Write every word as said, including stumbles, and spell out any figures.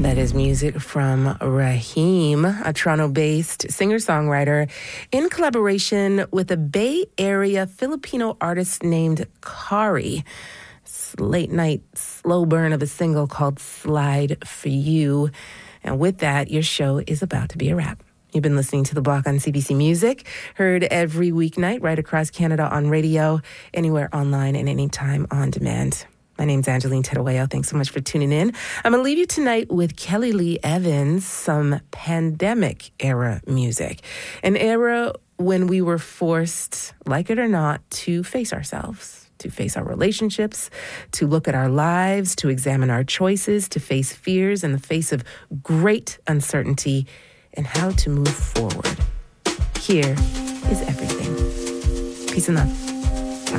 That is music from Raheem, a Toronto-based singer-songwriter in collaboration with a Bay Area Filipino artist named Kari. It's late night slow burn of a single called Slide For You. And with that, your show is about to be a wrap. You've been listening to The Block on C B C Music, heard every weeknight right across Canada on radio, anywhere online and anytime on demand. My name's Angeline Terueo. Thanks so much for tuning in. I'm going to leave you tonight with Kelly Lee Evans, some pandemic-era music. An era when we were forced, like it or not, to face ourselves, to face our relationships, to look at our lives, to examine our choices, to face fears in the face of great uncertainty, and how to move forward. Here is everything. Peace and love.